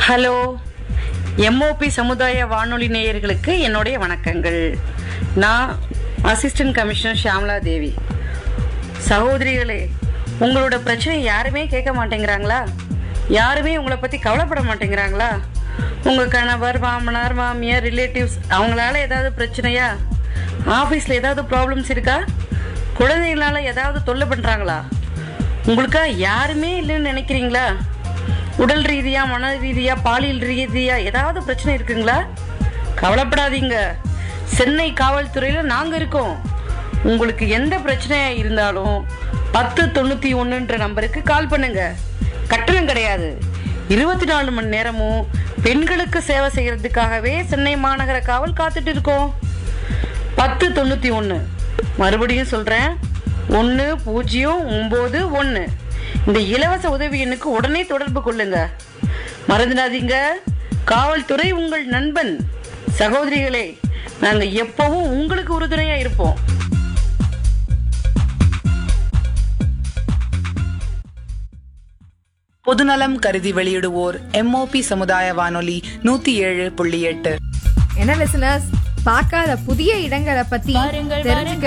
Hello, MOP சமுதாய வானொலி நேயர்களுக்கு என்னுடைய வணக்கங்கள். நான் அசிஸ்டன்ட் கமிஷனர் ஷியாமலா தேவி. சகோதரிகளே, உங்களோட பிரச்சனை யாருமே கேட்க மாட்டேங்கிறாங்களா? யாருமே உங்களை பற்றி கவலைப்பட மாட்டேங்கிறாங்களா? உங்கள் கணவர், மாமனார், மாமியார், ரிலேட்டிவ்ஸ் அவங்களால ஏதாவது பிரச்சனையா? ஆஃபீஸில் ஏதாவது ப்ராப்ளம்ஸ் இருக்கா? குழந்தைகளால ஏதாவது தொல்லை பண்ணுறாங்களா? உங்களுக்கா யாருமே இல்லைன்னு நினைக்கிறீங்களா? உடல் ரீதியா, மன ரீதியா, பாலியல் ரீதியா ஏதாவது பிரச்சனை இருக்குங்களா? கவலைப்படாதீங்க, சென்னை காவல்துறையில நாங்க இருக்கோம். உங்களுக்கு எந்த பிரச்சனையா இருந்தாலும் 1091 நம்பருக்கு கால் பண்ணுங்க. கட்டணம் கிடையாது. 24 மணி நேரமும் பெண்களுக்கு சேவை செய்யறதுக்காகவே சென்னை மாநகர காவல் காத்துட்டு இருக்கோம். 1091. மறுபடியும் சொல்றேன், 1091. இந்த இலவச உதவி எண்ணுக்கு உடனே தொடர்பு கொள்ளுங்க. மறந்துடாதீங்க, காவல்துறை உங்கள் நண்பன். சகோதரிகளே, நாங்க எப்பவும் உங்களுக்கு உறுதுணையா இருப்போம். பொதுநலம் கருதி வெளியிடுவோர் எம்ஓபி சமுதாய வானொலி 107.8. என்ன லிசனர்ஸ், பார்க்காத புதிய இடங்களை பத்தி தெரிஞ்சுக்க